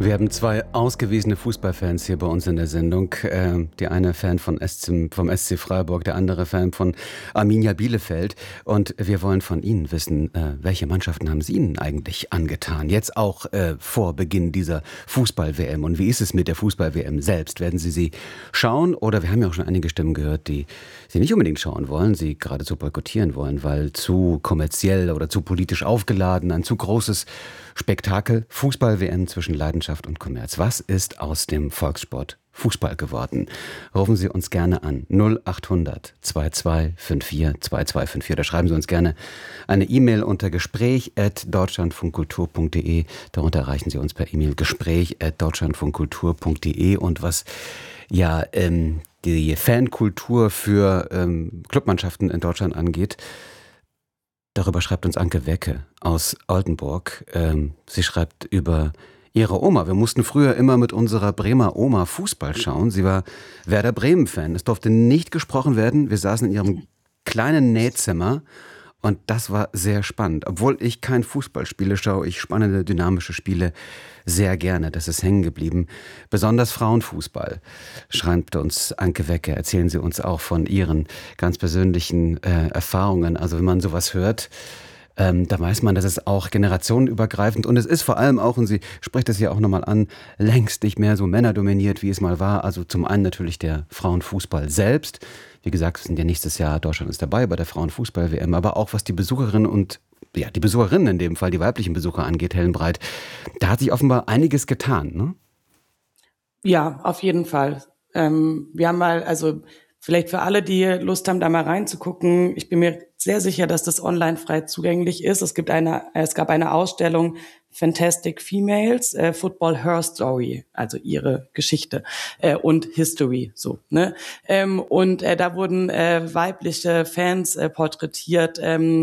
Wir haben zwei ausgewiesene Fußballfans hier bei uns in der Sendung. Die eine Fan vom SC Freiburg, der andere Fan von Arminia Bielefeld. Und wir wollen von Ihnen wissen, welche Mannschaften haben Sie Ihnen eigentlich angetan? Jetzt auch vor Beginn dieser Fußball-WM. Und wie ist es mit der Fußball-WM selbst? Werden Sie schauen? Oder wir haben ja auch schon einige Stimmen gehört, die Sie nicht unbedingt schauen wollen, sie geradezu boykottieren wollen, weil zu kommerziell oder zu politisch aufgeladen, ein zu großes Spektakel. Fußball-WM zwischen Leidenschaft und Kommerz. Was ist aus dem Volkssport Fußball geworden? Rufen Sie uns gerne an 0800 2254 2254 oder schreiben Sie uns gerne eine E-Mail unter gespräch@deutschlandfunkkultur.de. Darunter erreichen Sie uns per E-Mail gespräch@deutschlandfunkkultur.de. Und was die Fankultur für Clubmannschaften in Deutschland angeht, darüber schreibt uns Anke Wecke aus Oldenburg. Sie schreibt über ihre Oma. Wir mussten früher immer mit unserer Bremer Oma Fußball schauen. Sie war Werder Bremen-Fan. Es durfte nicht gesprochen werden. Wir saßen in ihrem kleinen Nähzimmer und das war sehr spannend. Obwohl ich kein Fußball spiele, schaue ich spannende, dynamische Spiele sehr gerne. Das ist hängen geblieben. Besonders Frauenfußball, schreibt uns Anke Wecke. Erzählen Sie uns auch von Ihren ganz persönlichen Erfahrungen. Also wenn man sowas hört, da weiß man, dass es auch generationenübergreifend und es ist vor allem auch, und sie spricht es ja auch nochmal an, längst nicht mehr so männerdominiert, wie es mal war. Also zum einen natürlich der Frauenfußball selbst. Wie gesagt, wir sind ja nächstes Jahr, Deutschland ist dabei bei der Frauenfußball-WM, aber auch was die Besucherinnen und die Besucherinnen in dem Fall, die weiblichen Besucher angeht, Hellenbreit, da hat sich offenbar einiges getan, ne? Ja, auf jeden Fall. Wir haben vielleicht für alle, die Lust haben, da mal reinzugucken, ich bin mir sehr sicher, dass das online frei zugänglich ist. Es gab eine Ausstellung Fantastic Females, Football Her Story, also ihre Geschichte und History, so, ne? Da wurden weibliche Fans porträtiert,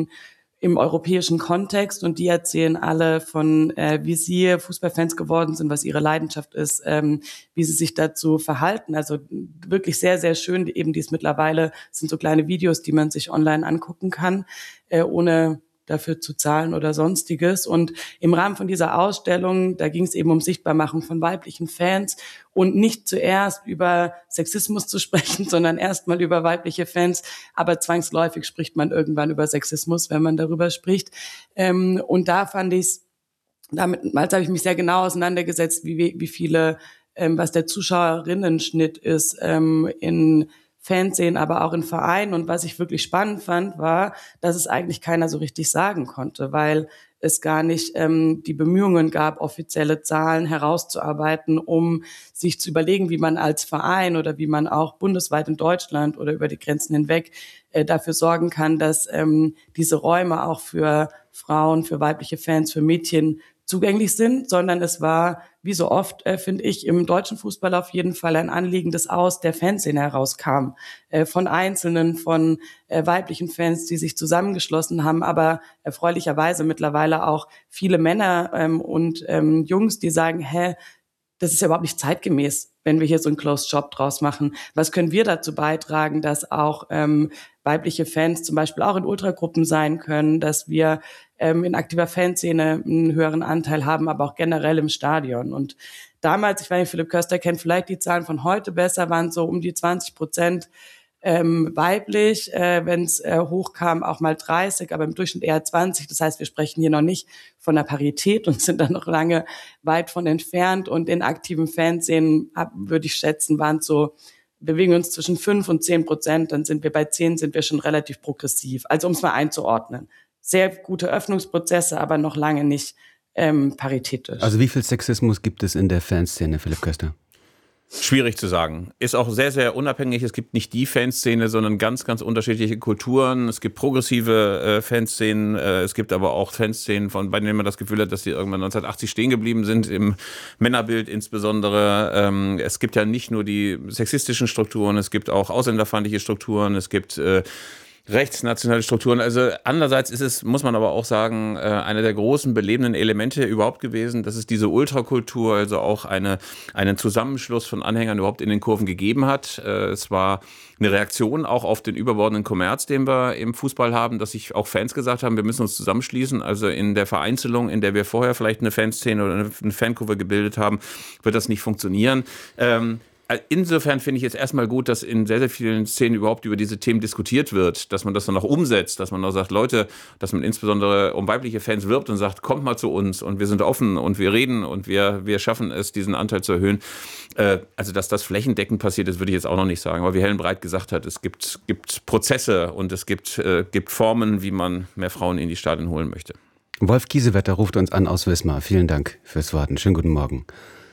im europäischen Kontext, und die erzählen alle von, wie sie Fußballfans geworden sind, was ihre Leidenschaft ist, wie sie sich dazu verhalten. Also wirklich sehr, sehr schön. Eben dies mittlerweile sind so kleine Videos, die man sich online angucken kann, ohne dafür zu zahlen oder sonstiges. Und im Rahmen von dieser Ausstellung, da ging es eben um Sichtbarmachung von weiblichen Fans und nicht zuerst über Sexismus zu sprechen, sondern erstmal über weibliche Fans. Aber zwangsläufig spricht man irgendwann über Sexismus, wenn man darüber spricht. Und da fand ich es, damals habe ich mich sehr genau auseinandergesetzt, wie viele, was der Zuschauerinnenschnitt ist in Fernsehen, aber auch in Vereinen. Und was ich wirklich spannend fand, war, dass es eigentlich keiner so richtig sagen konnte, weil es gar nicht die Bemühungen gab, offizielle Zahlen herauszuarbeiten, um sich zu überlegen, wie man als Verein oder wie man auch bundesweit in Deutschland oder über die Grenzen hinweg dafür sorgen kann, dass diese Räume auch für Frauen, für weibliche Fans, für Mädchen zugänglich sind, sondern es war, wie so oft, finde ich, im deutschen Fußball auf jeden Fall ein Anliegen, das aus der Fanszene herauskam, von Einzelnen, von weiblichen Fans, die sich zusammengeschlossen haben, aber erfreulicherweise mittlerweile auch viele Männer und Jungs, die sagen, das ist ja überhaupt nicht zeitgemäß, wenn wir hier so einen Closed Shop draus machen. Was können wir dazu beitragen, dass auch weibliche Fans zum Beispiel auch in Ultragruppen sein können, dass wir in aktiver Fanszene einen höheren Anteil haben, aber auch generell im Stadion. Und damals, ich weiß nicht, Philipp Köster kennt vielleicht die Zahlen von heute besser, waren so um die 20% weiblich, wenn es hochkam, auch mal 30, aber im Durchschnitt eher 20. Das heißt, wir sprechen hier noch nicht von der Parität und sind da noch lange weit von entfernt. Und in aktiven Fanszenen, würde ich schätzen, bewegen uns zwischen 5 und 10%. Dann sind wir bei 10, sind wir schon relativ progressiv. Also um es mal einzuordnen. Sehr gute Öffnungsprozesse, aber noch lange nicht paritätisch. Also wie viel Sexismus gibt es in der Fanszene, Philipp Köster? Schwierig zu sagen. Ist auch sehr, sehr unabhängig. Es gibt nicht die Fanszene, sondern ganz, ganz unterschiedliche Kulturen. Es gibt progressive Fanszenen. Es gibt aber auch Fanszenen, bei denen man das Gefühl hat, dass die irgendwann 1980 stehen geblieben sind, im Männerbild insbesondere. Es gibt ja nicht nur die sexistischen Strukturen, es gibt auch ausländerfeindliche Strukturen. Es gibt Rechtsnationale Strukturen. Also andererseits ist es, muss man aber auch sagen, einer der großen belebenden Elemente überhaupt gewesen, dass es diese Ultrakultur, also auch einen Zusammenschluss von Anhängern überhaupt in den Kurven gegeben hat. Es war eine Reaktion auch auf den überbordenden Kommerz, den wir im Fußball haben, dass sich auch Fans gesagt haben, wir müssen uns zusammenschließen. Also in der Vereinzelung, in der wir vorher vielleicht eine Fanszene oder eine Fankurve gebildet haben, wird das nicht funktionieren. Insofern finde ich jetzt erstmal gut, dass in sehr, sehr vielen Szenen überhaupt über diese Themen diskutiert wird, dass man das dann auch umsetzt, dass man auch sagt, Leute, dass man insbesondere um weibliche Fans wirbt und sagt, kommt mal zu uns und wir sind offen und wir reden und wir schaffen es, diesen Anteil zu erhöhen. Also, dass das flächendeckend passiert ist, würde ich jetzt auch noch nicht sagen. Aber wie Helen Breit gesagt hat, es gibt Prozesse und es gibt Formen, wie man mehr Frauen in die Stadien holen möchte. Wolf Kiesewetter ruft uns an aus Wismar. Vielen Dank fürs Warten. Schönen guten Morgen.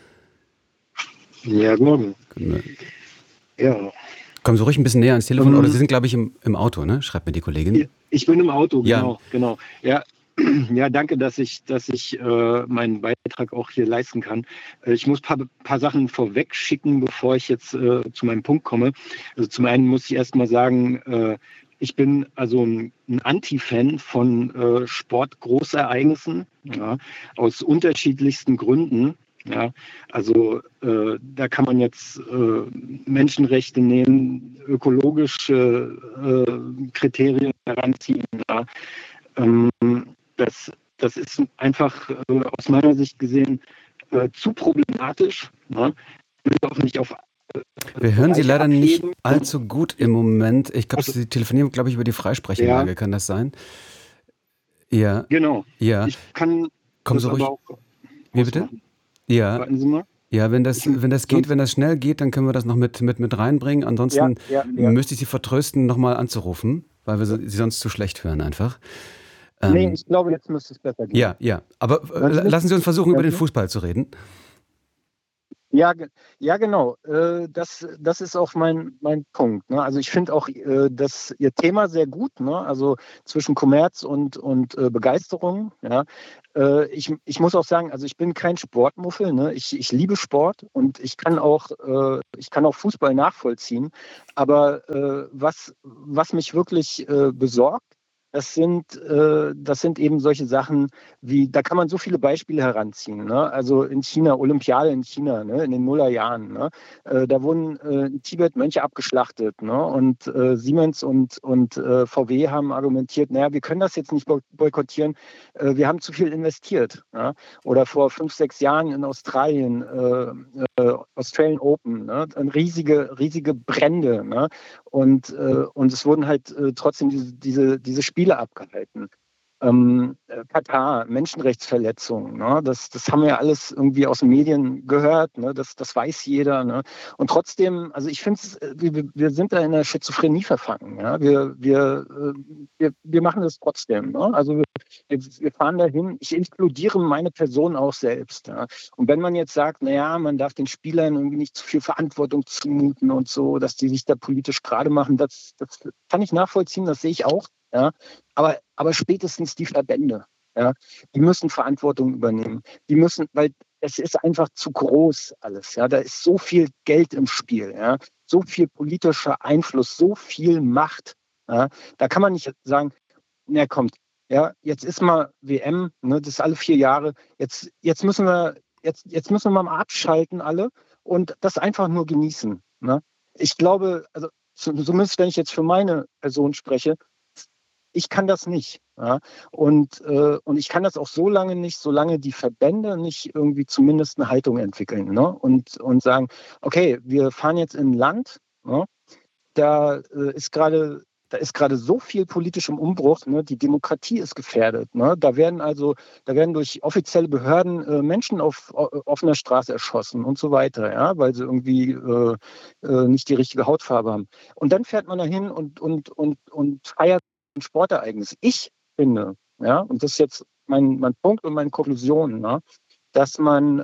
Ja, guten Morgen. Ja. Kommen Sie ruhig ein bisschen näher ans Telefon, oder Sie sind, glaube ich, im Auto, ne? Schreibt mir die Kollegin. Ich bin im Auto, Ja. genau. Ja, danke, dass ich meinen Beitrag auch hier leisten kann. Ich muss ein paar Sachen vorweg schicken, bevor ich jetzt zu meinem Punkt komme. Also zum einen muss ich erst mal sagen, ich bin also ein Anti-Fan von Sportgroßereignissen, ja, aus unterschiedlichsten Gründen. Ja, also da kann man jetzt Menschenrechte nehmen, ökologische Kriterien heranziehen. Ja. Das ist einfach aus meiner Sicht gesehen zu problematisch. Ja. Ich will auch nicht auf Wir hören Sie leider nicht abheben. allzu gut im Moment. Ich glaube, Sie telefonieren, glaube ich, über die Freisprechanlage. Ja. Kann das sein? Ja. Genau. Ja. Ich kann Kommen das Sie ruhig. aber auch Wie bitte? ausmachen. Ja. Warten Sie mal. Ja, wenn das geht, wenn das schnell geht, dann können wir das noch mit reinbringen. Ansonsten Ja. müsste ich Sie vertrösten, nochmal anzurufen, weil wir Sie sonst zu schlecht hören einfach. Nee, ich glaube, jetzt müsste es besser gehen. Ja. Aber Hören Sie mich? lassen Sie uns versuchen, über den Hören Sie? Fußball zu reden. Ja, genau. Das ist auch mein Punkt. Ne? Also ich finde auch Ihr Thema sehr gut. Ne? Also zwischen Kommerz und Begeisterung. Ja? Ich muss auch sagen, also ich bin kein Sportmuffel. Ne? Ich liebe Sport und ich kann auch Fußball nachvollziehen. Aber was mich wirklich besorgt, das sind eben solche Sachen wie, da kann man so viele Beispiele heranziehen. Ne? Also in China, Olympiade in China, ne? In den Nullerjahren. Ne? Da wurden in Tibet Mönche abgeschlachtet. Ne? Und Siemens und VW haben argumentiert, naja, wir können das jetzt nicht boykottieren, wir haben zu viel investiert. Ja? Oder vor 5, 6 Jahren in Australien, Australian Open, ne? Riesige Brände. Ne? Und es wurden halt trotzdem diese Spiele abgehalten. Katar, Menschenrechtsverletzungen, ne? Das haben wir ja alles irgendwie aus den Medien gehört, ne? Das weiß jeder. Ne? Und trotzdem, also ich finde, wir sind da in der Schizophrenie verfangen. Ja? Wir machen das trotzdem. Ne? Also wir fahren dahin. Ich inkludiere meine Person auch selbst. Ja? Und wenn man jetzt sagt, naja, man darf den Spielern irgendwie nicht zu viel Verantwortung zumuten und so, dass die sich da politisch gerade machen, das kann ich nachvollziehen, das sehe ich auch. Ja, aber spätestens die Verbände, ja, die müssen Verantwortung übernehmen. Die müssen, weil es ist einfach zu groß alles. Ja, da ist so viel Geld im Spiel, ja, so viel politischer Einfluss, so viel Macht. Ja, da kann man nicht sagen, na kommt, ja, jetzt ist mal WM, ne, das ist alle 4 Jahre. Jetzt müssen wir mal abschalten alle und das einfach nur genießen. Ne? Ich glaube, also zumindest wenn ich jetzt für meine Person spreche, ich kann das nicht. Ja? Und ich kann das auch so lange nicht, solange die Verbände nicht irgendwie zumindest eine Haltung entwickeln, ne? Und sagen, okay, wir fahren jetzt in ein Land, ne? Da ist gerade so viel politisch im Umbruch, ne? Die Demokratie ist gefährdet. Ne? Da werden durch offizielle Behörden Menschen auf offener Straße erschossen und so weiter, ja? Weil sie irgendwie nicht die richtige Hautfarbe haben. Und dann fährt man dahin und feiert ein Sportereignis. Ich finde, ja, und das ist jetzt mein Punkt und meine Konklusion, ne, dass man,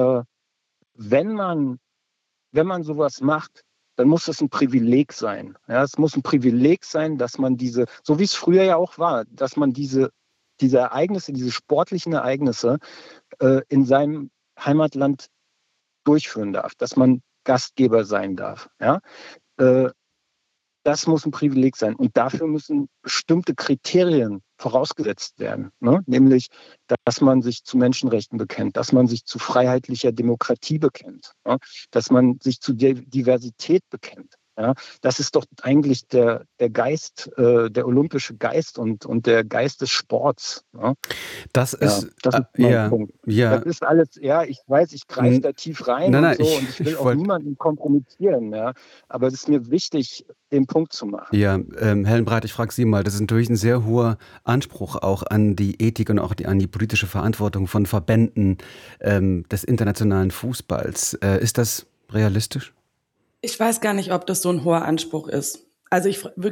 wenn man sowas macht, dann muss das ein Privileg sein. Ja, es muss ein Privileg sein, dass man so wie es früher ja auch war, dass man diese Ereignisse, diese sportlichen Ereignisse in seinem Heimatland durchführen darf, dass man Gastgeber sein darf. Ja? Das muss ein Privileg sein. Und dafür müssen bestimmte Kriterien vorausgesetzt werden. Ne? Nämlich, dass man sich zu Menschenrechten bekennt, dass man sich zu freiheitlicher Demokratie bekennt, ne? Dass man sich zu Diversität bekennt. Ja? Das ist doch eigentlich der Geist, der olympische Geist und der Geist des Sports. Ne? Das ist, das ist mein Punkt. Ja. Das ist alles, ich weiß, ich greife da tief rein und ich will auch niemanden kompromittieren. Ja? Aber es ist mir wichtig, den Punkt zu machen. Ja, Hellenbreit, ich frage Sie mal, das ist natürlich ein sehr hoher Anspruch auch an die Ethik und auch an die politische Verantwortung von Verbänden des internationalen Fußballs. Ist das realistisch? Ich weiß gar nicht, ob das so ein hoher Anspruch ist. Also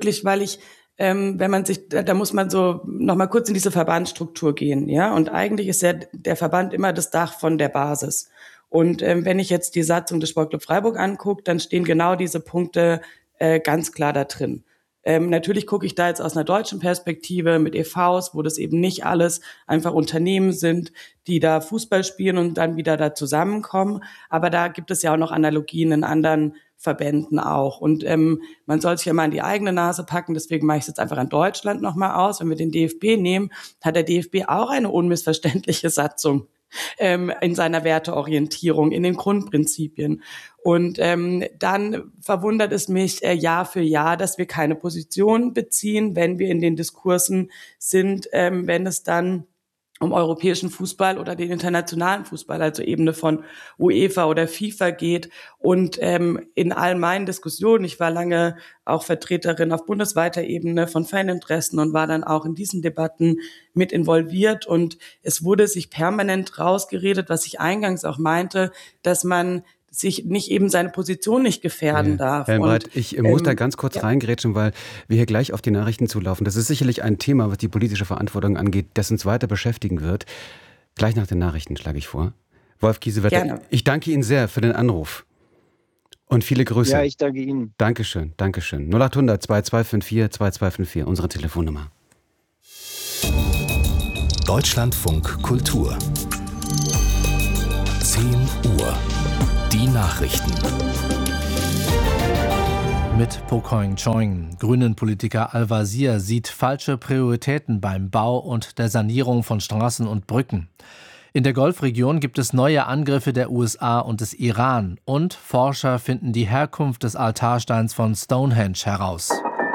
wenn man sich, da muss man so noch mal kurz in diese Verbandsstruktur gehen, ja. Und eigentlich ist ja der Verband immer das Dach von der Basis. Und wenn ich jetzt die Satzung des Sportclub Freiburg angucke, dann stehen genau diese Punkte ganz klar da drin. Natürlich gucke ich da jetzt aus einer deutschen Perspektive mit EVs, wo das eben nicht alles einfach Unternehmen sind, die da Fußball spielen und dann wieder da zusammenkommen. Aber da gibt es ja auch noch Analogien in anderen Verbänden auch. Und man soll sich ja mal an die eigene Nase packen. Deswegen mache ich es jetzt einfach an Deutschland nochmal aus. Wenn wir den DFB nehmen, hat der DFB auch eine unmissverständliche Satzung in seiner Werteorientierung, in den Grundprinzipien. Und dann verwundert es mich Jahr für Jahr, dass wir keine Position beziehen, wenn wir in den Diskursen sind, wenn es dann um europäischen Fußball oder den internationalen Fußball, also Ebene von UEFA oder FIFA geht. Und in all meinen Diskussionen, ich war lange auch Vertreterin auf bundesweiter Ebene von Faninteressen und war dann auch in diesen Debatten mit involviert. Und es wurde sich permanent rausgeredet, was ich eingangs auch meinte, dass man sich nicht eben seine Position nicht gefährden darf. Hellenbreit, ich muss da ganz kurz reingrätschen, weil wir hier gleich auf die Nachrichten zulaufen. Das ist sicherlich ein Thema, was die politische Verantwortung angeht, das uns weiter beschäftigen wird. Gleich nach den Nachrichten schlage ich vor. Wolf Kiesewetter, ich danke Ihnen sehr für den Anruf. Und viele Grüße. Ja, ich danke Ihnen. Dankeschön, Dankeschön. 0800 2254 2254, unsere Telefonnummer. Deutschlandfunk Kultur. 10 Uhr. Die Nachrichten. Mit Pocoin Choing. Grünen-Politiker Al-Wazir sieht falsche Prioritäten beim Bau und der Sanierung von Straßen und Brücken. In der Golfregion gibt es neue Angriffe der USA und des Iran. Und Forscher finden die Herkunft des Altarsteins von Stonehenge heraus.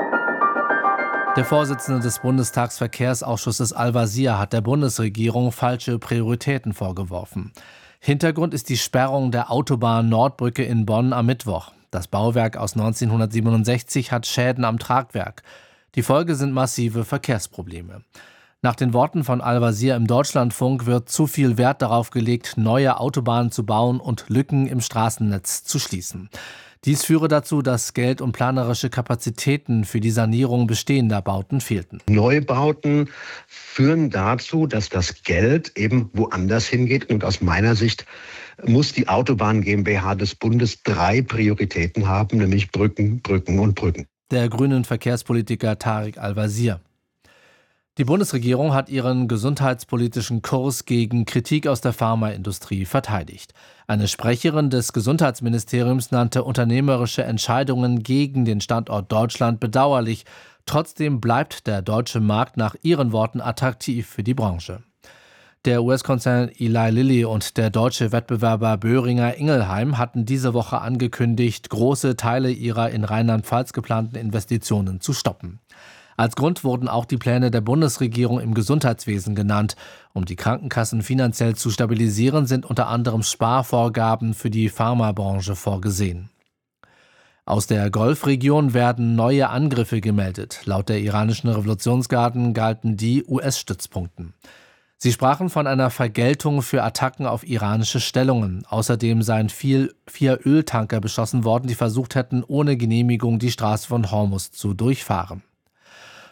Der Vorsitzende des Bundestagsverkehrsausschusses Al-Wazir hat der Bundesregierung falsche Prioritäten vorgeworfen. Hintergrund ist die Sperrung der Autobahn-Nordbrücke in Bonn am Mittwoch. Das Bauwerk aus 1967 hat Schäden am Tragwerk. Die Folge sind massive Verkehrsprobleme. Nach den Worten von Al-Wazir im Deutschlandfunk wird zu viel Wert darauf gelegt, neue Autobahnen zu bauen und Lücken im Straßennetz zu schließen. Dies führe dazu, dass Geld und planerische Kapazitäten für die Sanierung bestehender Bauten fehlten. Neubauten führen dazu, dass das Geld eben woanders hingeht. Und aus meiner Sicht muss die Autobahn GmbH des Bundes 3 Prioritäten haben, nämlich Brücken, Brücken und Brücken. Der grünen Verkehrspolitiker Tarek Al-Wazir. Die Bundesregierung hat ihren gesundheitspolitischen Kurs gegen Kritik aus der Pharmaindustrie verteidigt. Eine Sprecherin des Gesundheitsministeriums nannte unternehmerische Entscheidungen gegen den Standort Deutschland bedauerlich. Trotzdem bleibt der deutsche Markt nach ihren Worten attraktiv für die Branche. Der US-Konzern Eli Lilly und der deutsche Wettbewerber Boehringer Ingelheim hatten diese Woche angekündigt, große Teile ihrer in Rheinland-Pfalz geplanten Investitionen zu stoppen. Als Grund wurden auch die Pläne der Bundesregierung im Gesundheitswesen genannt. Um die Krankenkassen finanziell zu stabilisieren, sind unter anderem Sparvorgaben für die Pharmabranche vorgesehen. Aus der Golfregion werden neue Angriffe gemeldet. Laut der iranischen Revolutionsgarden galten die US-Stützpunkten. Sie sprachen von einer Vergeltung für Attacken auf iranische Stellungen. Außerdem seien 4 Öltanker beschossen worden, die versucht hätten, ohne Genehmigung die Straße von Hormuz zu durchfahren.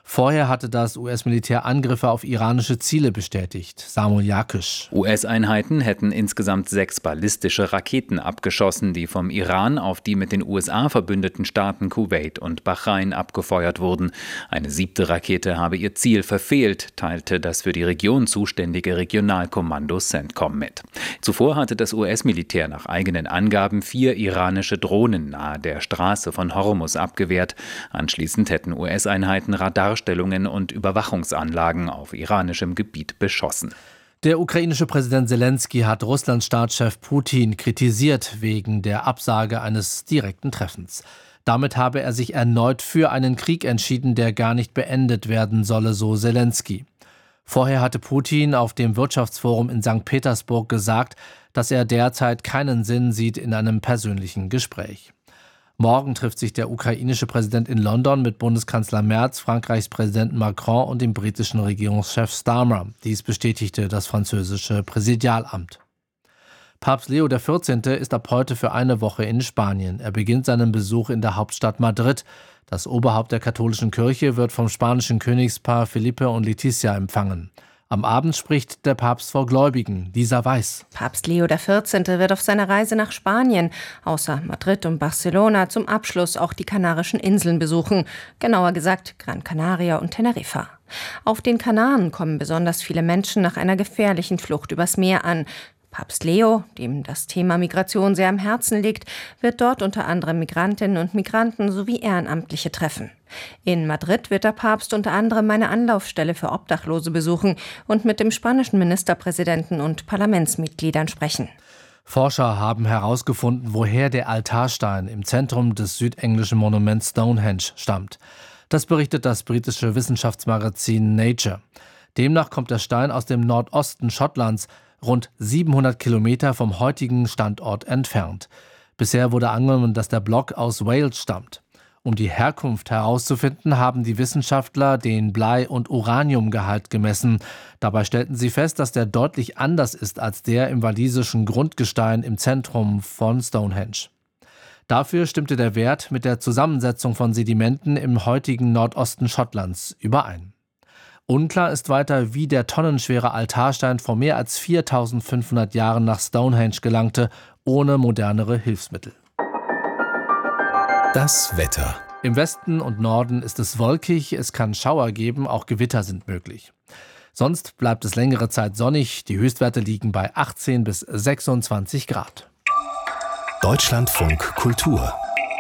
Vorher hatte das US-Militär Angriffe auf iranische Ziele bestätigt. Samuel Jakisch. US-Einheiten hätten insgesamt 6 ballistische Raketen abgeschossen, die vom Iran auf die mit den USA verbündeten Staaten Kuwait und Bahrain abgefeuert wurden. Eine 7. Rakete habe ihr Ziel verfehlt, teilte das für die Region zuständige Regionalkommando CENTCOM mit. Zuvor hatte das US-Militär nach eigenen Angaben 4 iranische Drohnen nahe der Straße von Hormuz abgewehrt. Anschließend hätten US-Einheiten Radarstellungen und Überwachungsanlagen auf iranischem Gebiet beschossen. Der ukrainische Präsident Selensky hat Russlands Staatschef Putin kritisiert wegen der Absage eines direkten Treffens. Damit habe er sich erneut für einen Krieg entschieden, der gar nicht beendet werden solle, so Selensky. Vorher hatte Putin auf dem Wirtschaftsforum in St. Petersburg gesagt, dass er derzeit keinen Sinn sieht in einem persönlichen Gespräch. Morgen trifft sich der ukrainische Präsident in London mit Bundeskanzler Merz, Frankreichs Präsidenten Macron und dem britischen Regierungschef Starmer. Dies bestätigte das französische Präsidialamt. Papst Leo XIV. Ist ab heute für eine Woche in Spanien. Er beginnt seinen Besuch in der Hauptstadt Madrid. Das Oberhaupt der katholischen Kirche wird vom spanischen Königspaar Felipe und Letizia empfangen. Am Abend spricht der Papst vor Gläubigen. Lisa Weiß. Papst Leo XIV. Wird auf seiner Reise nach Spanien, außer Madrid und Barcelona, zum Abschluss auch die Kanarischen Inseln besuchen. Genauer gesagt Gran Canaria und Teneriffa. Auf den Kanaren kommen besonders viele Menschen nach einer gefährlichen Flucht übers Meer an. Papst Leo, dem das Thema Migration sehr am Herzen liegt, wird dort unter anderem Migrantinnen und Migranten sowie Ehrenamtliche treffen. In Madrid wird der Papst unter anderem eine Anlaufstelle für Obdachlose besuchen und mit dem spanischen Ministerpräsidenten und Parlamentsmitgliedern sprechen. Forscher haben herausgefunden, woher der Altarstein im Zentrum des südenglischen Monuments Stonehenge stammt. Das berichtet das britische Wissenschaftsmagazin Nature. Demnach kommt der Stein aus dem Nordosten Schottlands, rund 700 Kilometer vom heutigen Standort entfernt. Bisher wurde angenommen, dass der Block aus Wales stammt. Um die Herkunft herauszufinden, haben die Wissenschaftler den Blei- und Uraniumgehalt gemessen. Dabei stellten sie fest, dass der deutlich anders ist als der im walisischen Grundgestein im Zentrum von Stonehenge. Dafür stimmte der Wert mit der Zusammensetzung von Sedimenten im heutigen Nordosten Schottlands überein. Unklar ist weiter, wie der tonnenschwere Altarstein vor mehr als 4.500 Jahren nach Stonehenge gelangte, ohne modernere Hilfsmittel. Das Wetter. Im Westen und Norden ist es wolkig, es kann Schauer geben, auch Gewitter sind möglich. Sonst bleibt es längere Zeit sonnig, die Höchstwerte liegen bei 18 bis 26 Grad. Deutschlandfunk Kultur.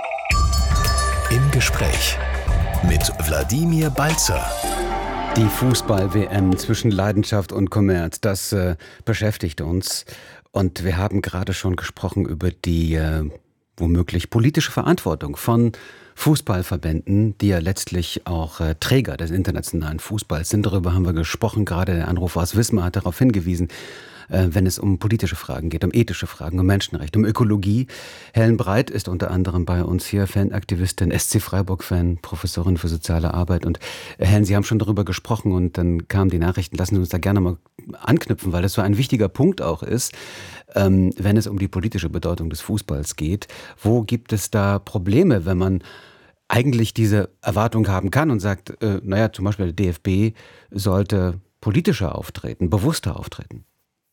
Im Gespräch mit Wladimir Balzer. Die Fußball-WM zwischen Leidenschaft und Kommerz, das beschäftigt uns. Und wir haben gerade schon gesprochen über die womöglich politische Verantwortung von Fußballverbänden, die ja letztlich auch Träger des internationalen Fußballs sind. Darüber haben wir gesprochen. Gerade der Anruf aus Wismar hat darauf hingewiesen, wenn es um politische Fragen geht, um ethische Fragen, um Menschenrechte, um Ökologie. Helen Breit ist unter anderem bei uns hier, Fanaktivistin, SC Freiburg-Fan, Professorin für soziale Arbeit. Und Helen, Sie haben schon darüber gesprochen und dann kamen die Nachrichten. Lassen Sie uns da gerne mal anknüpfen, weil das so ein wichtiger Punkt auch ist, wenn es um die politische Bedeutung des Fußballs geht. Wo gibt es da Probleme, wenn man eigentlich diese Erwartung haben kann und sagt, zum Beispiel der DFB sollte politischer auftreten, bewusster auftreten?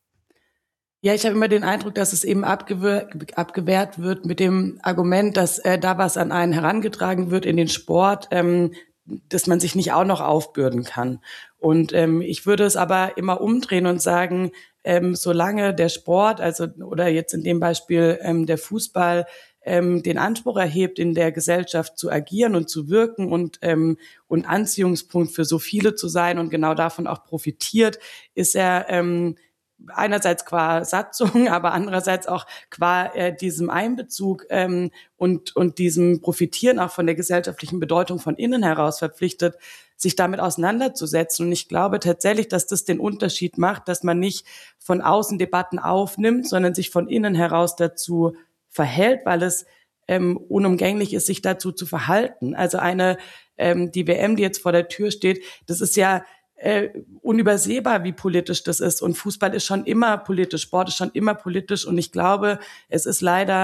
Ja, ich habe immer den Eindruck, dass es eben abgewehrt wird mit dem Argument, dass da was an einen herangetragen wird in den Sport, dass man sich nicht auch noch aufbürden kann. Und ich würde es aber immer umdrehen und sagen, solange der Sport, oder jetzt in dem Beispiel der Fußball, den Anspruch erhebt, in der Gesellschaft zu agieren und zu wirken und Anziehungspunkt für so viele zu sein und genau davon auch profitiert, ist er einerseits qua Satzung, aber andererseits auch qua diesem Einbezug und diesem Profitieren auch von der gesellschaftlichen Bedeutung von innen heraus verpflichtet, sich damit auseinanderzusetzen. Und ich glaube tatsächlich, dass das den Unterschied macht, dass man nicht von außen Debatten aufnimmt, sondern sich von innen heraus dazu verhält, weil es unumgänglich ist, sich dazu zu verhalten. Also die WM, die jetzt vor der Tür steht, das ist ja unübersehbar, wie politisch das ist. Und Fußball ist schon immer politisch, Sport ist schon immer politisch. Und ich glaube, es ist leider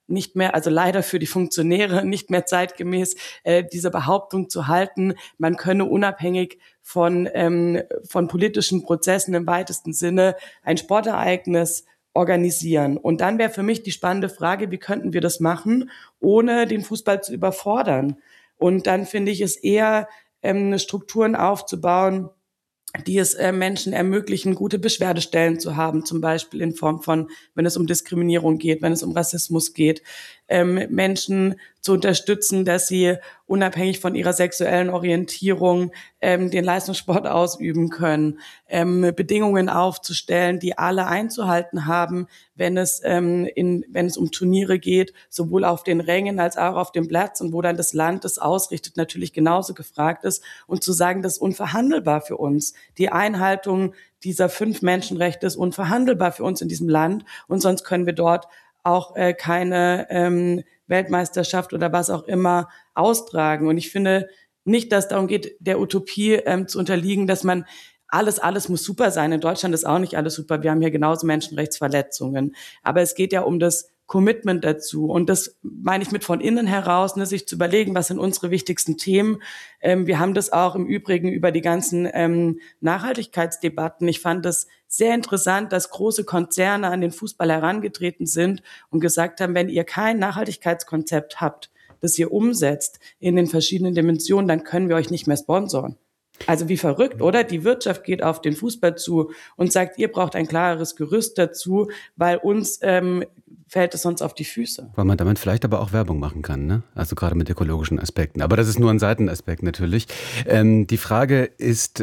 nicht mehr, also leider für die Funktionäre nicht mehr zeitgemäß, diese Behauptung zu halten, man könne unabhängig von politischen Prozessen im weitesten Sinne ein Sportereignis organisieren. Und dann wäre für mich die spannende Frage, wie könnten wir das machen, ohne den Fußball zu überfordern? Und dann finde ich es eher, Strukturen aufzubauen, die es Menschen ermöglichen, gute Beschwerdestellen zu haben, zum Beispiel in Form von, wenn es um Diskriminierung geht, wenn es um Rassismus geht, Menschen zu unterstützen, dass sie unabhängig von ihrer sexuellen Orientierung den Leistungssport ausüben können, Bedingungen aufzustellen, die alle einzuhalten haben, wenn es um Turniere geht, sowohl auf den Rängen als auch auf dem Platz, und wo dann das Land das ausrichtet, natürlich genauso gefragt ist, und zu sagen, das ist unverhandelbar für uns. Die Einhaltung dieser 5 Menschenrechte ist unverhandelbar für uns in diesem Land, und sonst können wir dort auch keine Weltmeisterschaft oder was auch immer austragen. Und ich finde nicht, dass es darum geht, der Utopie zu unterliegen, dass man alles muss super sein. In Deutschland ist auch nicht alles super. Wir haben hier genauso Menschenrechtsverletzungen. Aber es geht ja um das Commitment dazu. Und das meine ich mit von innen heraus, sich zu überlegen, was sind unsere wichtigsten Themen. Wir haben das auch im Übrigen über die ganzen Nachhaltigkeitsdebatten. Ich fand das sehr interessant, dass große Konzerne an den Fußball herangetreten sind und gesagt haben, wenn ihr kein Nachhaltigkeitskonzept habt, das ihr umsetzt in den verschiedenen Dimensionen, dann können wir euch nicht mehr sponsoren. Also wie verrückt, oder? Die Wirtschaft geht auf den Fußball zu und sagt, ihr braucht ein klareres Gerüst dazu, weil uns fällt es sonst auf die Füße. Weil man damit vielleicht aber auch Werbung machen kann, ne? Also gerade mit ökologischen Aspekten. Aber das ist nur ein Seitenaspekt natürlich. Die Frage ist,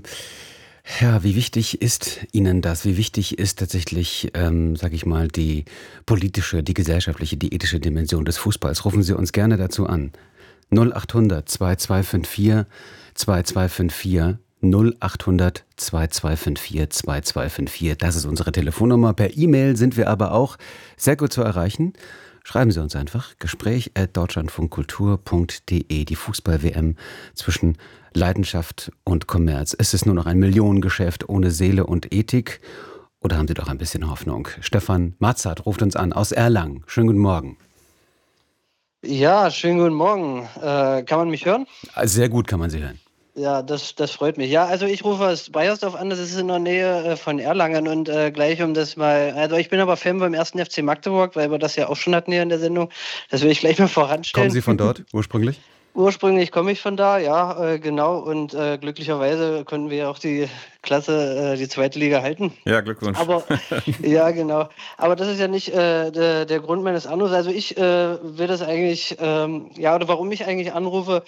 wie wichtig ist Ihnen das? Wie wichtig ist tatsächlich, sage ich mal, die politische, die gesellschaftliche, die ethische Dimension des Fußballs? Rufen Sie uns gerne dazu an. 0800 2254 2254 0800 2254 2254. Das ist unsere Telefonnummer. Per E-Mail sind wir aber auch sehr gut zu erreichen. Schreiben Sie uns einfach gespräch@deutschlandfunkkultur.de. Die Fußball-WM zwischen Leidenschaft und Kommerz. Ist es nur noch ein Millionengeschäft ohne Seele und Ethik? Oder haben Sie doch ein bisschen Hoffnung? Stefan Matzert ruft uns an aus Erlangen. Schönen guten Morgen. Ja, schönen guten Morgen. Kann man mich hören? Sehr gut kann man Sie hören. Ja, das freut mich. Ja, also ich rufe aus Baiersdorf an, das ist in der Nähe von Erlangen, und gleich um das mal, also ich bin aber Fan beim 1. FC Magdeburg, weil wir das ja auch schon hatten hier in der Sendung, das will ich gleich mal voranstellen. Kommen Sie von dort ursprünglich? Ursprünglich komme ich von da, ja, genau, und glücklicherweise konnten wir auch die Klasse, die 2. Liga halten. Ja, Glückwunsch. Aber, ja, genau. Aber das ist ja nicht der Grund meines Anrufs. Also ich will das eigentlich, oder warum ich eigentlich anrufe,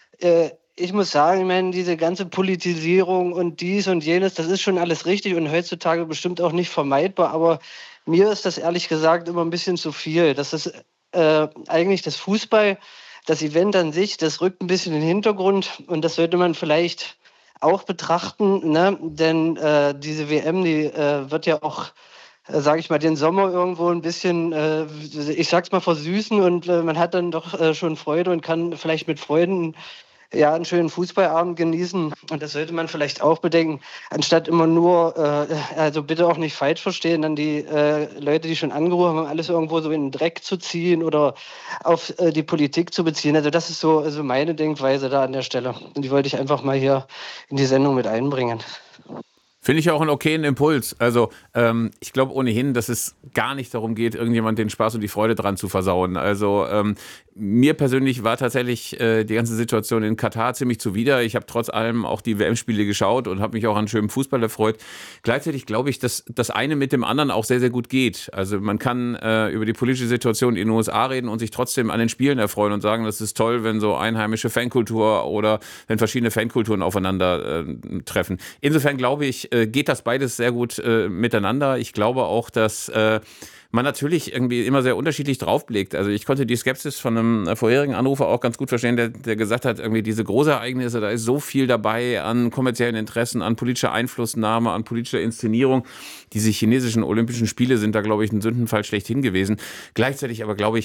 ich muss sagen, ich meine, diese ganze Politisierung und dies und jenes, das ist schon alles richtig und heutzutage bestimmt auch nicht vermeidbar, aber mir ist das ehrlich gesagt immer ein bisschen zu viel. Das ist eigentlich das Fußball, das Event an sich, das rückt ein bisschen in den Hintergrund, und das sollte man vielleicht auch betrachten, ne? Denn diese WM, die wird ja auch, sage ich mal, den Sommer irgendwo ein bisschen, ich sag's mal, versüßen, und man hat dann doch schon Freude und kann vielleicht mit Freunden einen schönen Fußballabend genießen, und das sollte man vielleicht auch bedenken, anstatt immer nur, also bitte auch nicht falsch verstehen, dann die Leute, die schon angerufen haben, alles irgendwo so in den Dreck zu ziehen oder auf die Politik zu beziehen. Also das ist so also meine Denkweise da an der Stelle, und die wollte ich einfach mal hier in die Sendung mit einbringen. Finde ich auch einen okayen Impuls. Also ich glaube ohnehin, dass es gar nicht darum geht, irgendjemand den Spaß und die Freude dran zu versauen. Also mir persönlich war tatsächlich die ganze Situation in Katar ziemlich zuwider. Ich habe trotz allem auch die WM-Spiele geschaut und habe mich auch an schönem Fußball erfreut. Gleichzeitig glaube ich, dass das eine mit dem anderen auch sehr, sehr gut geht. Also man kann über die politische Situation in den USA reden und sich trotzdem an den Spielen erfreuen und sagen, das ist toll, wenn so einheimische Fankultur oder wenn verschiedene Fankulturen aufeinander treffen. Insofern glaube ich, geht das beides sehr gut miteinander. Ich glaube auch, dass man natürlich irgendwie immer sehr unterschiedlich draufblickt. Also ich konnte die Skepsis von einem vorherigen Anrufer auch ganz gut verstehen, der gesagt hat, irgendwie diese Großereignisse, da ist so viel dabei an kommerziellen Interessen, an politischer Einflussnahme, an politischer Inszenierung. Diese chinesischen Olympischen Spiele sind da, glaube ich, ein Sündenfall schlechthin gewesen. Gleichzeitig aber, glaube ich,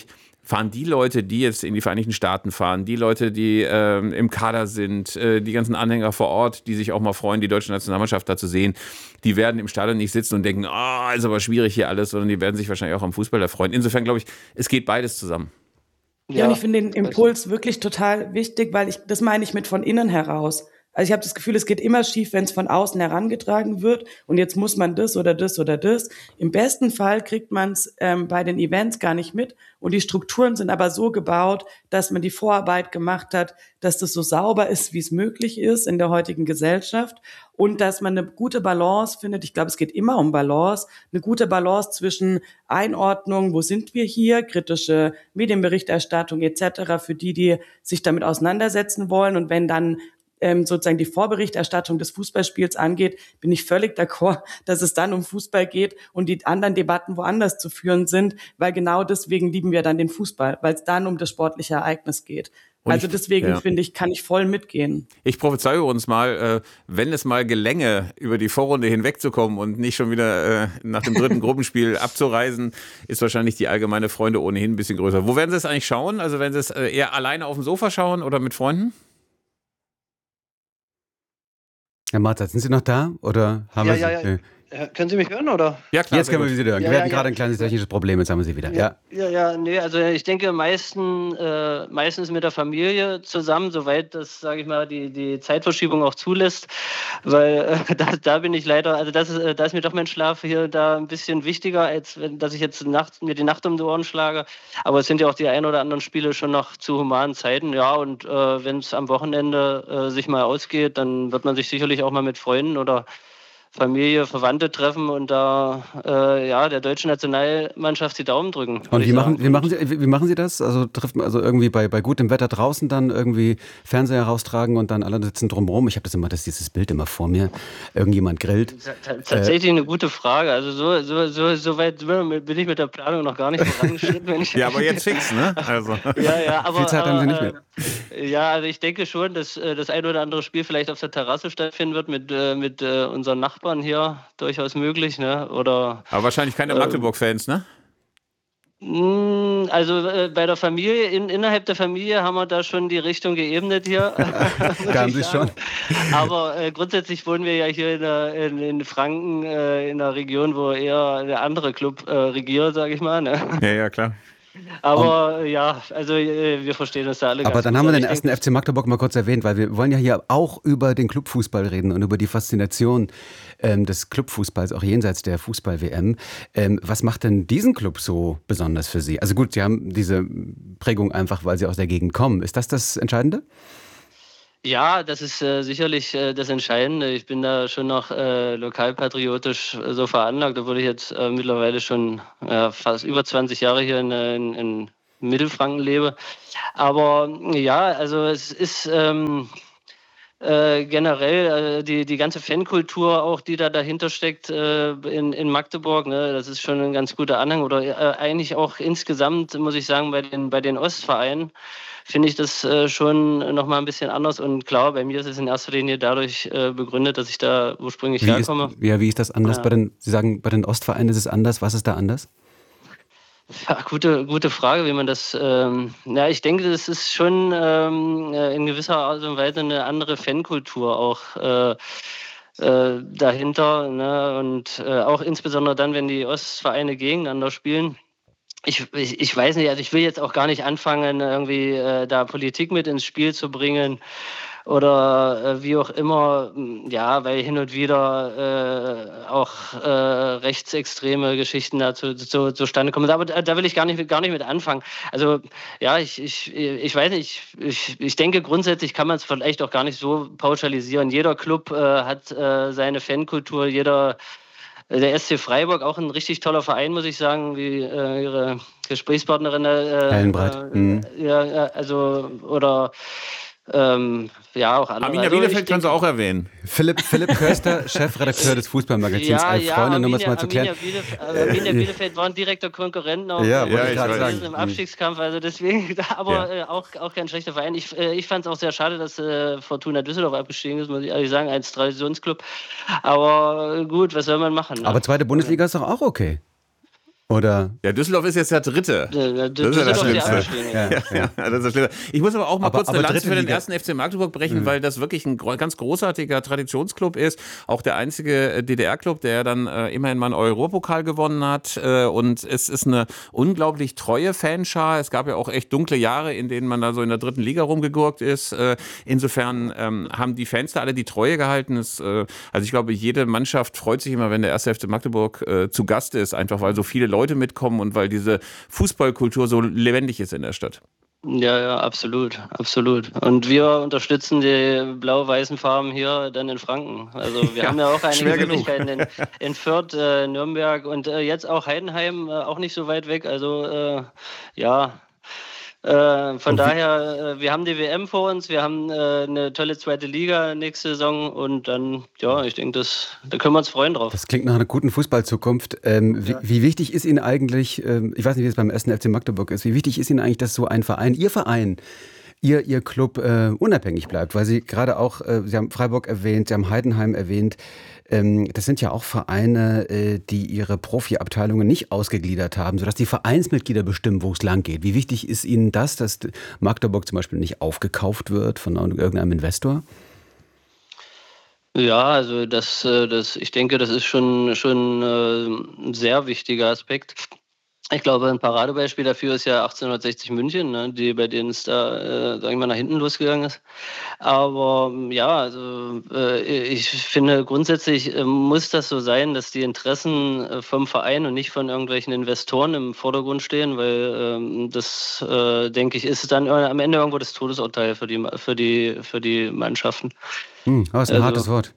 fahren die Leute, die jetzt in die Vereinigten Staaten fahren, die Leute, die im Kader sind, die ganzen Anhänger vor Ort, die sich auch mal freuen, die deutsche Nationalmannschaft da zu sehen, die werden im Stadion nicht sitzen und denken, ist aber schwierig hier alles, sondern die werden sich wahrscheinlich auch am Fußball erfreuen. Insofern glaube ich, es geht beides zusammen. Ja, und ich finde den Impuls wirklich total wichtig, weil das meine ich mit von innen heraus. Also ich habe das Gefühl, es geht immer schief, wenn es von außen herangetragen wird und jetzt muss man das oder das oder das. Im besten Fall kriegt man es bei den Events gar nicht mit und die Strukturen sind aber so gebaut, dass man die Vorarbeit gemacht hat, dass das so sauber ist, wie es möglich ist in der heutigen Gesellschaft und dass man eine gute Balance findet. Ich glaube, es geht immer um Balance, eine gute Balance zwischen Einordnung, wo sind wir hier, kritische Medienberichterstattung etc. für die sich damit auseinandersetzen wollen und wenn dann sozusagen die Vorberichterstattung des Fußballspiels angeht, bin ich völlig d'accord, dass es dann um Fußball geht und die anderen Debatten woanders zu führen sind, weil genau deswegen lieben wir dann den Fußball, weil es dann um das sportliche Ereignis geht. Also deswegen finde ich, kann ich voll mitgehen. Ich prophezeie uns mal, wenn es mal gelänge, über die Vorrunde hinwegzukommen und nicht schon wieder nach dem dritten Gruppenspiel abzureisen, ist wahrscheinlich die allgemeine Freude ohnehin ein bisschen größer. Wo werden Sie es eigentlich schauen? Also werden Sie es eher alleine auf dem Sofa schauen oder mit Freunden? Herr Martha, sind Sie noch da? Oder haben wir Sie? Können Sie mich hören, oder? Ja, klar. Jetzt können wir Sie hören. Wir hatten gerade ein kleines technisches Problem, jetzt haben wir Sie wieder. Nee, also ich denke meistens mit der Familie zusammen, soweit das, sage ich mal, die Zeitverschiebung auch zulässt, weil da bin ich leider, also da ist mir doch mein Schlaf hier da ein bisschen wichtiger, als dass ich jetzt mir die Nacht um die Ohren schlage, aber es sind ja auch die ein oder anderen Spiele schon noch zu humanen Zeiten, ja, und wenn es am Wochenende sich mal ausgeht, dann wird man sich sicherlich auch mal mit Freunden oder Familie, Verwandte treffen und da der deutschen Nationalmannschaft die Daumen drücken. Und wie machen Sie das? Also trifft man irgendwie bei gutem Wetter draußen dann irgendwie Fernseher raustragen und dann alle sitzen drumherum? Ich habe dieses Bild immer vor mir. Irgendjemand grillt. Tatsächlich eine gute Frage. Also so weit bin ich mit der Planung noch gar nicht vorangeschritten. Ja, aber jetzt fix, ne? Also. Aber viel Zeit haben Sie nicht mehr. Ja, also ich denke schon, dass das ein oder andere Spiel vielleicht auf der Terrasse stattfinden wird mit unseren Nachbarn hier, durchaus möglich, ne? Oder, aber wahrscheinlich keine Magdeburg-Fans, ne? Also bei der Familie, innerhalb der Familie haben wir da schon die Richtung geebnet hier. Da haben Sie schon. Aber grundsätzlich wohnen wir ja hier in Franken, in einer Region, wo eher der andere Club regiert, sage ich mal. Ne? Ja, klar. Aber also wir verstehen das da alle. Aber dann haben wir den ersten FC Magdeburg mal kurz erwähnt, weil wir wollen ja hier auch über den Clubfußball reden und über die Faszination des Clubfußballs, auch jenseits der Fußball-WM. Was macht denn diesen Club so besonders für Sie? Also gut, Sie haben diese Prägung einfach, weil Sie aus der Gegend kommen. Ist das Entscheidende? Ja, das ist sicherlich das Entscheidende. Ich bin da schon noch lokalpatriotisch so veranlagt, obwohl ich jetzt mittlerweile schon fast über 20 Jahre hier in Mittelfranken lebe. Aber ja, also es ist generell die ganze Fankultur auch, die da dahinter steckt in Magdeburg, ne, das ist schon ein ganz guter Anhang. Oder eigentlich auch insgesamt, muss ich sagen, bei den Ostvereinen finde ich das schon nochmal ein bisschen anders. Und klar, bei mir ist es in erster Linie dadurch begründet, dass ich da ursprünglich herkomme. Wie ist das anders? Sie sagen, bei den Ostvereinen ist es anders. Was ist da anders? Ja, gute Frage, wie man das. Ich denke, das ist schon in gewisser Art und Weise eine andere Fankultur auch dahinter. Ne? Und auch insbesondere dann, wenn die Ostvereine gegeneinander spielen. Ich weiß nicht, also ich will jetzt auch gar nicht anfangen, irgendwie da Politik mit ins Spiel zu bringen oder wie auch immer, ja, weil hin und wieder auch rechtsextreme Geschichten dazu zustande kommen. Aber da will ich gar nicht mit anfangen. Also ja, ich weiß nicht, ich denke, grundsätzlich kann man es vielleicht auch gar nicht so pauschalisieren. Jeder Club hat seine Fankultur, der SC Freiburg, auch ein richtig toller Verein, muss ich sagen, wie Ihre Gesprächspartnerin. Hellenbreit. Auch andere. Arminia Bielefeld können Sie auch erwähnen. Philipp Köster, Chefredakteur des Fußballmagazins Elf Freunde, nur mal zu klären. Arminia Bielefeld war ein direkter Konkurrent auch im Abstiegskampf, also deswegen, aber auch kein schlechter Verein. Ich fand es auch sehr schade, dass Fortuna Düsseldorf abgestiegen ist, muss ich ehrlich sagen, als Traditionsclub. Aber gut, was soll man machen? Ne? Aber zweite Bundesliga ist doch auch okay. Oder? Ja, Düsseldorf ist jetzt der dritte. Das ist das Schlimmste. Das ist schlimm. Ich muss aber auch mal kurz eine Lanze für den Liga. ersten FC Magdeburg brechen, weil das wirklich ein ganz großartiger Traditionsclub ist. Auch der einzige DDR-Club, der dann immerhin mal einen Europapokal gewonnen hat. Und es ist eine unglaublich treue Fanschar. Es gab ja auch echt dunkle Jahre, in denen man da so in der dritten Liga rumgegurkt ist. Insofern haben die Fans da alle die Treue gehalten. Also ich glaube, jede Mannschaft freut sich immer, wenn der erste FC Magdeburg zu Gast ist, einfach weil so viele Leute mitkommen und weil diese Fußballkultur so lebendig ist in der Stadt. Ja, absolut. Und wir unterstützen die blau-weißen Farben hier dann in Franken. Also wir haben ja auch einige Möglichkeiten in Fürth, Nürnberg und jetzt auch Heidenheim, auch nicht so weit weg. Also von daher, wir haben die WM vor uns, wir haben eine tolle zweite Liga nächste Saison und dann, ich denke, da können wir uns freuen drauf. Das klingt nach einer guten Fußballzukunft. Wie wichtig ist Ihnen eigentlich, ich weiß nicht, wie es beim 1. FC Magdeburg ist, wie wichtig ist Ihnen eigentlich, dass so ein Verein, Ihr Club unabhängig bleibt? Weil Sie gerade auch, Sie haben Freiburg erwähnt, Sie haben Heidenheim erwähnt. Das sind ja auch Vereine, die ihre Profiabteilungen nicht ausgegliedert haben, sodass die Vereinsmitglieder bestimmen, wo es lang geht. Wie wichtig ist Ihnen das, dass Magdeburg zum Beispiel nicht aufgekauft wird von irgendeinem Investor? Ja, also ich denke, das ist schon ein sehr wichtiger Aspekt. Ich glaube, ein Paradebeispiel dafür ist ja 1860 München, ne, bei denen es da, sagen wir mal, nach hinten losgegangen ist. Aber ich finde, grundsätzlich muss das so sein, dass die Interessen vom Verein und nicht von irgendwelchen Investoren im Vordergrund stehen, weil das, denke ich, ist dann am Ende irgendwo das Todesurteil für die Mannschaften. Das ist ein hartes Wort.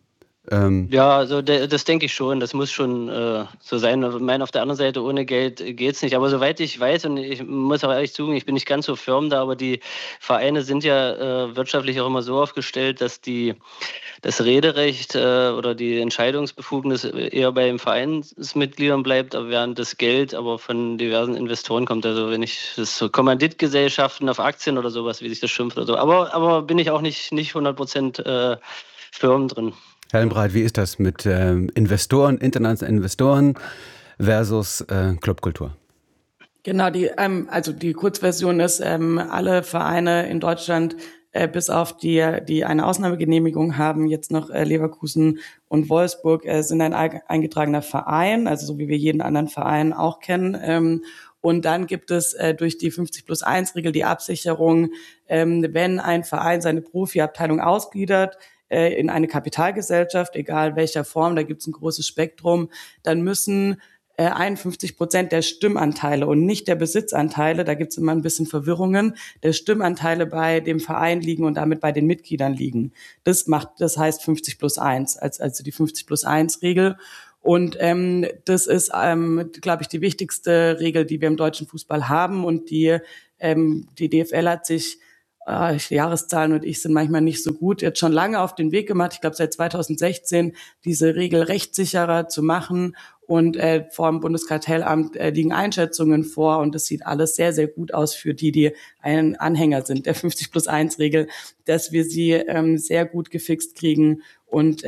Das denke ich schon. Das muss schon so sein. Ich meine, auf der anderen Seite, ohne Geld geht's nicht. Aber soweit ich weiß, und ich muss auch ehrlich zugeben, ich bin nicht ganz so firm da, aber die Vereine sind ja wirtschaftlich auch immer so aufgestellt, dass das Rederecht oder die Entscheidungsbefugnis eher bei den Vereinsmitgliedern bleibt, aber während das Geld aber von diversen Investoren kommt. Also wenn ich das so Kommanditgesellschaften auf Aktien oder sowas, wie sich das schimpft oder so. Aber bin ich auch nicht 100% firm drin. Herr Helmbreit, wie ist das mit Investoren, internationalen Investoren versus Clubkultur? Genau, die Kurzversion ist, alle Vereine in Deutschland, bis auf die eine Ausnahmegenehmigung haben, jetzt noch Leverkusen und Wolfsburg, sind ein eingetragener Verein, also so wie wir jeden anderen Verein auch kennen. Und dann gibt es durch die 50+1-Regel die Absicherung, wenn ein Verein seine Profiabteilung ausgliedert, in eine Kapitalgesellschaft, egal welcher Form, da gibt es ein großes Spektrum, dann müssen 51% der Stimmanteile und nicht der Besitzanteile, da gibt es immer ein bisschen Verwirrungen, der Stimmanteile bei dem Verein liegen und damit bei den Mitgliedern liegen. Das heißt 50+1, also die 50+1-Regel. Und das ist, glaube ich, die wichtigste Regel, die wir im deutschen Fußball haben. Und die DFL hat sich, Jahreszahlen und ich sind manchmal nicht so gut, jetzt schon lange auf den Weg gemacht, ich glaube seit 2016, diese Regel rechtssicherer zu machen. Und vor dem Bundeskartellamt liegen Einschätzungen vor und das sieht alles sehr, sehr gut aus für die ein Anhänger sind der 50+1-Regel, dass wir sie sehr gut gefixt kriegen und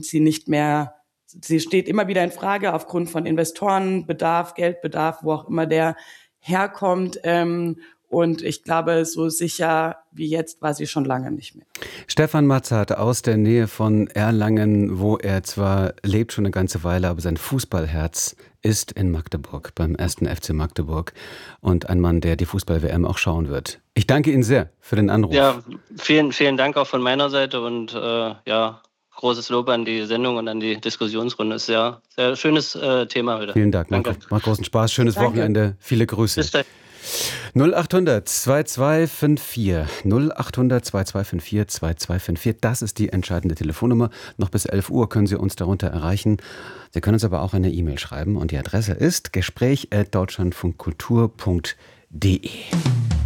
sie steht immer wieder in Frage aufgrund von Investorenbedarf, Geldbedarf, wo auch immer der herkommt. Und ich glaube, so sicher wie jetzt war sie schon lange nicht mehr. Stefan Matzert aus der Nähe von Erlangen, wo er zwar lebt schon eine ganze Weile, aber sein Fußballherz ist in Magdeburg, beim 1. FC Magdeburg. Und ein Mann, der die Fußball-WM auch schauen wird. Ich danke Ihnen sehr für den Anruf. Ja, vielen, vielen Dank auch von meiner Seite und großes Lob an die Sendung und an die Diskussionsrunde. Ist sehr, sehr schönes Thema heute. Vielen Dank, Danke. macht großen Spaß. Schönes Wochenende. Viele Grüße. Bis dann. 0800 2254 0800 2254 2254. Das ist die entscheidende Telefonnummer. Noch bis 11 Uhr können Sie uns darunter erreichen. Sie können uns aber auch eine E-Mail schreiben und die Adresse ist gespräch@deutschlandfunkkultur.de.